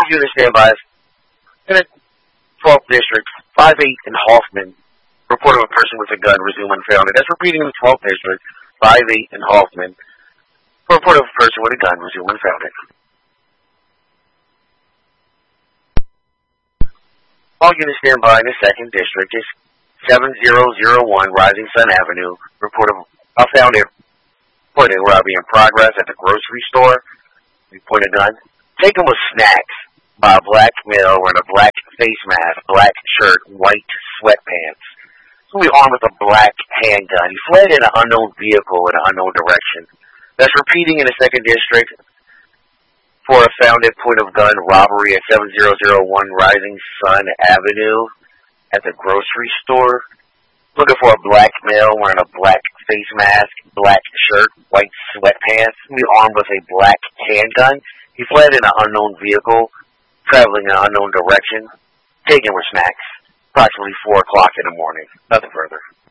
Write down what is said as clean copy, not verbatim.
units standby. In the 12th District, 5-8 in Hoffman. Report of a person with a gun resume unfounded. That's repeating in the 12th District, 5-8 in Hoffman. Report of a person with a gun resume unfounded. All units standby in the 2nd District is 7001 Rising Sun Avenue. Report of a founded robbery in progress at the grocery store. We point a gun. Taken with snacks by a black male wearing a black face mask, black shirt, white sweatpants. So we armed with a black handgun. He fled in an unknown vehicle in an unknown direction. That's repeating in the 2nd District for a founded point of gun robbery at 7001 Rising Sun Avenue at the grocery store. Looking for a black male wearing a black face mask, black shirt, white sweatpants. We armed with a black handgun. He fled in an unknown vehicle, traveling in an unknown direction, taken with snacks. Approximately 4 o'clock in the morning. Nothing further.